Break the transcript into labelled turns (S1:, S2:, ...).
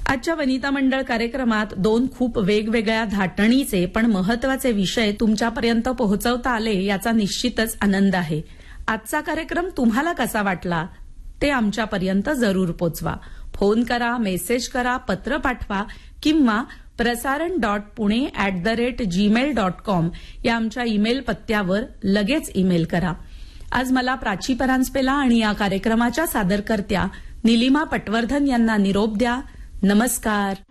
S1: आजच्या वनिता मंडळ कार्यक्रमात 2 खूप वेगवेगळ्या धाटणीचे पण महत्वाचे विषय तुमच्यापर्यंत पोहोचवता आले याचा निश्चितच आनंद आहे. आजचा कार्यक्रम तुम्हाला कसा वाटला ते आमच्यापर्यंत जरूर पोचवा. फोन करा, मेसेज करा, पत्र पाठवा किंवा prasaran.pune@gmail.com या आमच्या ईमेल पत्त्यावर लगेच ईमेल करा. आज मला प्राची परांजपेला आणि या कार्यक्रमाच्या सादरकर्त्या निलिमा पटवर्धन यांना निरोप द्या. नमस्कार.